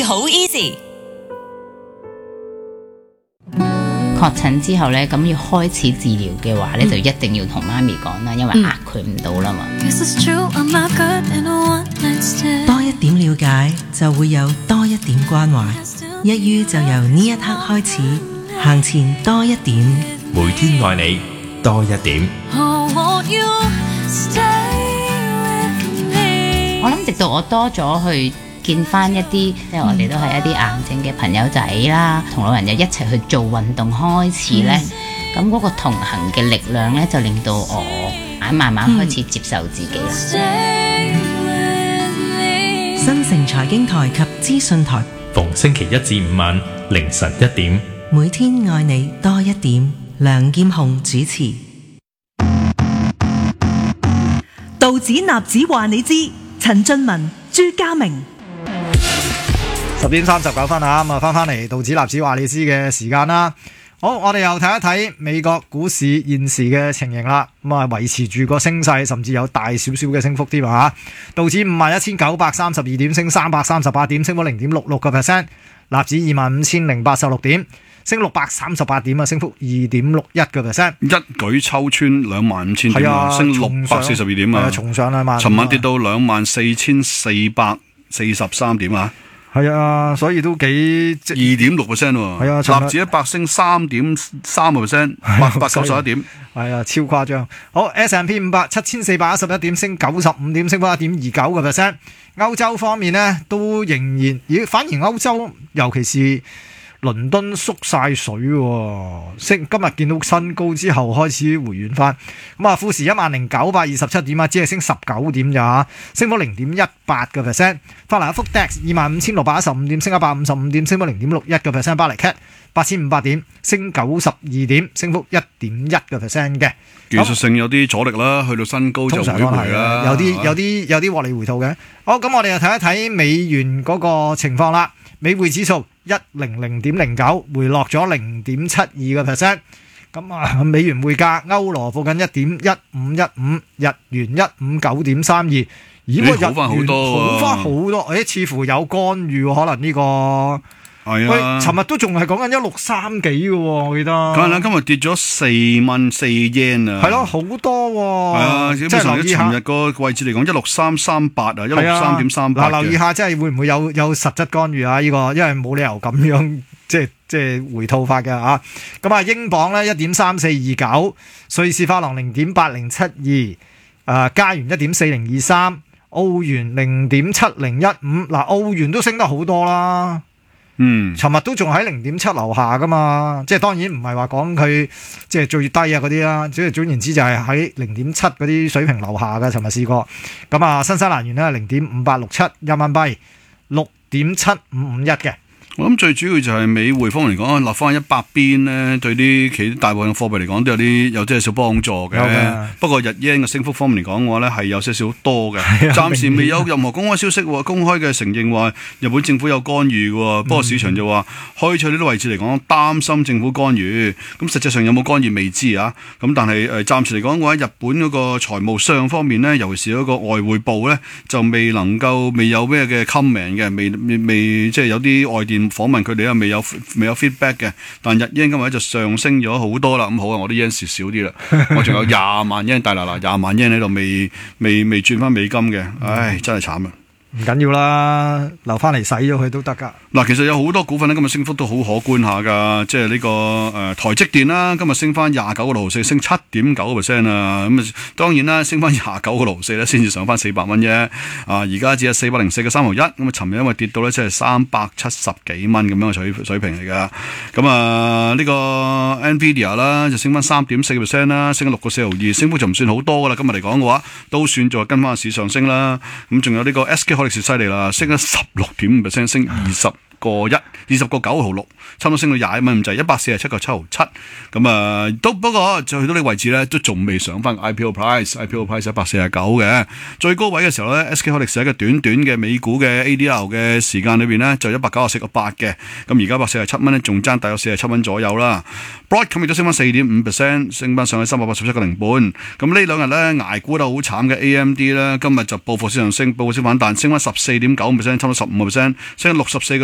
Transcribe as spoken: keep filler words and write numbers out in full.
好 easy。 確診之後咧，咁要開始治療嘅話咧，就一定要同媽咪講啦，因為壓佢唔到啦嘛。 多一點了解，就會有多一點關懷。一於就由呢一刻開始，行前多一點， 每天愛你多一點。 我諗直到我多咗去見翻一啲，即係我哋都係一啲癌症嘅朋友仔啦，同老人家一齊去做運動開始咧，咁嗰、嗯、個同行嘅力量咧，就令到我慢慢開始接受自己啦。 嗯、新城財經台及資訊台， 逢星期一至五晚凌晨一點， 每天愛你多一點。梁劍虹主持。 道指納指話你知，陳俊文、朱家明。 十點三十九分啊，咁啊翻翻嚟道指納指話你知嘅時間啦。好，我哋又睇一睇美國股市現時嘅情形啦。咁啊維持住個升勢，甚至有大少少嘅升幅添啊。道指五萬一千九百三十二點，升三百三十八點，升幅零點六六個 percent。納指二萬五千零八十六點，升六百三十八點啊，升幅二點六一個 percent。 一舉抽穿兩萬五千點啊，升六百四十二點啊， 重上兩萬。 尋晚跌到兩萬四千四百四十三點啊。 係啊，所以都幾二點六 percent 喎。係啊，納指一百升三點三個 percent， 八百九十一點。 係啊，超誇張。好 ，S and P 五百七千四百一十一點，升九十五點，升幅一點二九個 percent。歐洲方面呢，都仍然，咦，反而歐洲尤其是倫敦縮晒水喎，升今日見到新高之後開始回軟翻。咁啊，富時一萬零九百二十七點啊，只係升十九點咋，升幅零點一八個 percent。法蘭克福 D A X 二萬五千六百一十五點，升一百五十五點，升幅零點六一個 percent。巴黎 C A T 八千五百點，升九十二點，升幅一點一個 percent 嘅。 技術性有啲阻力啦，去到新高就回回啦。 有啲有啲有啲獲利回吐嘅。好，咁我哋又睇一睇美元嗰個情況啦。美匯指數一零零點零九，回落咗零點七二個 percent。咁啊，美元匯價歐羅報緊一點一五一五，日元一五九點三二。咦， 好翻好多， 好翻好多。誒，似乎有干預，可能呢個。 係啊， 喂，尋日都仲係講緊一六三幾嘅喎，我記得。 梗係啦，今日跌咗四蚊四 yen 啊。 係咯，好多喎。係啊，基本上喺尋日個位置嚟講，一六三三八啊，一六三點三八。 嗱，留意下，即係會唔會有有實質干預啊？呢個因為冇理由咁樣即係即係回吐法嘅啊。咁啊，英鎊咧一點三四二九，瑞士法郎零點八零七二，誒加元一點四零二三，澳元零點七零一五。嗱，澳元都升得好多啦。嗯，尋日都仲喺零點七樓下噶嘛，即係當然唔係話講佢即係最低啊嗰啲啦，即係總言之就係喺零點七嗰啲水平樓下嘅。尋日試過，咁啊新西蘭元咧零點五八六七，人民幣六點七五五一嘅。 我諗最主要就係美匯方面嚟講，落翻一百邊咧，對啲其他大部分貨幣嚟講都有啲有啲少幫助嘅。不過日圓嘅升幅方面嚟講嘅話咧，係有些少多嘅。暫時未有任何公開消息，公開嘅承認話日本政府有干預嘅。不過市場就話開出呢啲位置嚟講，擔心政府干預。咁實際上有冇干預未知啊。咁但係誒暫時嚟講嘅話，日本嗰個財務上方面咧，尤其是嗰個外匯部咧，就未能夠未有咩嘅 comment 嘅，未未未即係有啲外電訪問佢哋啊，未有未有 feedback 嘅，但日圓今日就上升咗好多啦。咁好啊，我啲 yen 蝕少啲啦，我仲有廿萬 yen 大嗱嗱廿萬 yen 喺度，未未未轉翻美金嘅，唉，真係慘啊！ 唔緊要啦，留翻嚟使咗佢都得噶。 嗱，其實有好多股份咧，今日升幅都好可觀下噶，即係呢、這個誒、呃、台積電啦，今日升翻廿九個六毫四，升七點九個 percent 啊。咁啊，當然啦，升翻廿九個六毫四咧，先至上翻四百蚊啫。啊，而家只係四百零四個三毫一。咁啊，尋日因為跌到咧，即係三百七十幾蚊咁樣嘅水水平嚟噶。咁啊，呢、這個 Nvidia 啦，就升翻三點四個 percent 啦，升咗六個四毫二，升幅就唔算好多噶啦。今日嚟講嘅話，都算做跟翻市上升啦。咁仲有呢個 S K 歷史犀利啦，升咗十六點五 percent， 升二十個一，二十個九毫六，差唔多升到廿一蚊咁滯，一百四十七個七毫七。咁啊，都不過就去到呢個位置咧，都仲未上翻 I P O price，I P O price 一百四十九嘅。最高位嘅時候咧 ，S K 歷史喺個短短嘅美股嘅 A D R 嘅時間裏邊咧，就一百九十四個八嘅。咁而家一百四十七蚊咧，仲爭大約四十七蚊左右啦。Broadcom 亦都升翻四點五 percent， 升翻上去三百八十七個零半。咁呢兩日咧捱沽得好慘嘅 A M D 咧，今日就報復式上升，報復式反彈，升翻十四點九 percent， 差唔多十五個 percent， 升六十四個。